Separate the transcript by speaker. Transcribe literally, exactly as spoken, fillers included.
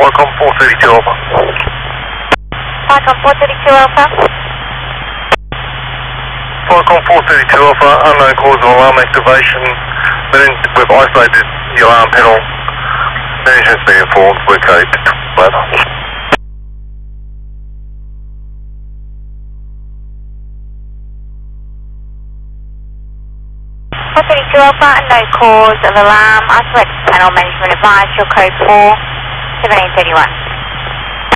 Speaker 1: Falcon four thirty-two Alpha.
Speaker 2: Falcon four thirty-two Alpha.
Speaker 1: Falcon four thirty-two Alpha, unknown cause of alarm activation. Then we've isolated the alarm panel. Management's been informed, we're code weather.
Speaker 2: four thirty-two Alpha, unknown cause of alarm, isolated panel, management advised, your code four seventeen thirty-one.